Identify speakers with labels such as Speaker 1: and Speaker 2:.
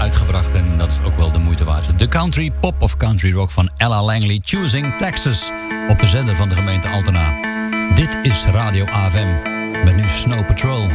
Speaker 1: uitgebracht. En dat is ook wel de moeite waard. De country pop of country rock van Ella Langley. Choosing Texas. Op de zender van de gemeente Altena. Dit is Radio AFM. Met nu Snow Patrol.